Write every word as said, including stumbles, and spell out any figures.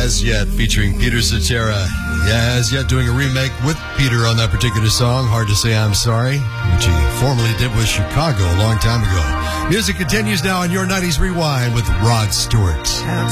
As Yet featuring Peter Cetera. Yeah, As Yet doing a remake with Peter on that particular song, Hard to Say I'm Sorry, which he formerly did with Chicago a long time ago. Music continues now on Your nineties Rewind with Rod Stewart.